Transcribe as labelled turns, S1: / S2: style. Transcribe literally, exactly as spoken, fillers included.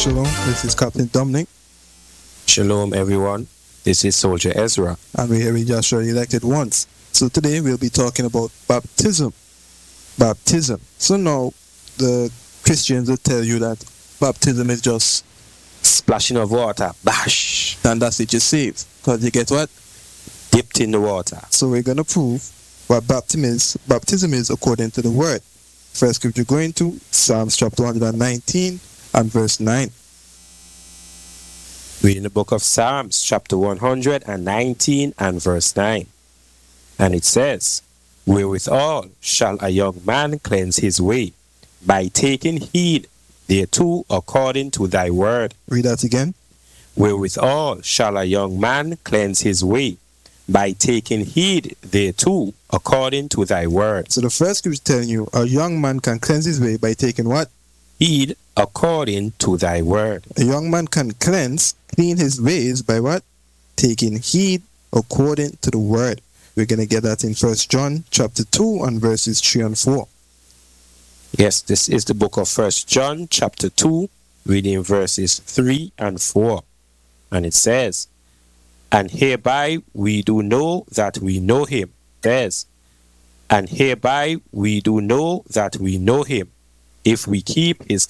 S1: Shalom, this is Captain Dominic.
S2: Shalom, everyone. This is Soldier Ezra.
S1: And we're here in Joshua Elected Ones. So today we'll be talking about baptism. Baptism. So now the Christians will tell you that baptism is just
S2: Splashing of water, bash,
S1: and that's it, you're saved. Because you get what?
S2: dipped in the water.
S1: So we're going to prove what baptism is. Baptism is according to the word. First scripture going to Psalms chapter one hundred nineteen and verse nine.
S2: Reading the book of Psalms, chapter one hundred nineteen and verse nine. And it says, Wherewithal shall a young man cleanse his way, by taking heed thereto according to thy word.
S1: Read that again.
S2: Wherewithal shall a young man cleanse his way, by taking heed thereto according to thy word.
S1: So the first scripture is telling you a young man can cleanse his way by taking what?
S2: Heed according to thy word.
S1: A young man can cleanse, clean his ways by what? Taking heed according to the word. We're going to get that in First John chapter two and verses three and four.
S2: Yes, this is the book of First John chapter two, reading verses three and four. And it says, And hereby we do know that we know him. It says, And hereby we do know that we know him, if we keep his